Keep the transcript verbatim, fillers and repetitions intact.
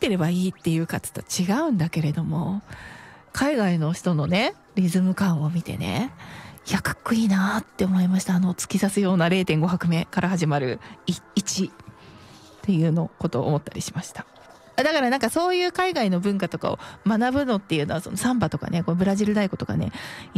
ってればいいっていうかつと違うんだけれども、海外の人のねリズム感を見てね、いやかっこいいなって思いました。あの突き刺すような れいてんご 拍目から始まるいちっていうのことを思ったりしました。だからなんかそういう海外の文化とかを学ぶのっていうのは、そのサンバとかね、こうブラジル太鼓とかね、